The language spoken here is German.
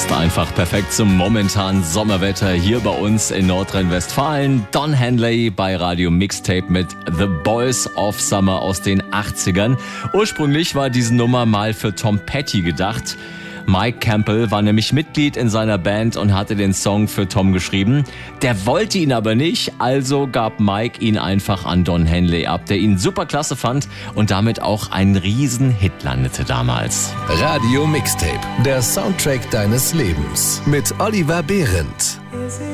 Passt einfach perfekt zum momentanen Sommerwetter hier bei uns in Nordrhein-Westfalen. Don Henley bei Radio Mixtape mit The Boys of Summer aus den 80ern. Ursprünglich war diese Nummer mal für Tom Petty gedacht. Mike Campbell war nämlich Mitglied in seiner Band und hatte den Song für Tom geschrieben. Der wollte ihn aber nicht, also gab Mike ihn einfach an Don Henley ab, der ihn super klasse fand und damit auch einen Riesenhit landete damals. Radio Mixtape, der Soundtrack deines Lebens mit Oliver Behrendt.